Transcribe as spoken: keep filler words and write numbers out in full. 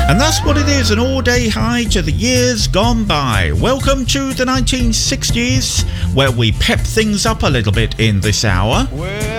And that's what it is, an all-day high to the years gone by. Welcome to the nineteen sixties, where we pep things up a little bit in this hour. Well,